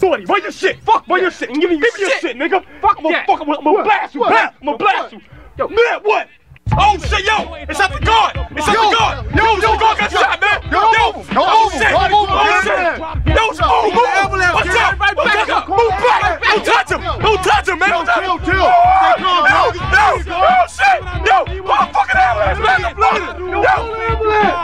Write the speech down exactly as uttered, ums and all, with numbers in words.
authority. Run your shit. Fuck, run your shit. I'm giving you your shit, nigga. Fuck, I'm gonna fuck. I'm gonna blast you. Blast. I'm gonna blast you. Yo, man, what? Oh shit, yo! It's at the guard! It's at the guard! Yo, yo, the guard got shot, man! Yo, yo! Oh shit! Oh shit! Yo, move, move! What's up? What's up? Move back! Don't touch him! Don't touch him, man! Don't touch him! Yo, yo, yo! Oh shit! Yo, motherfucking ambulance, man! Yo!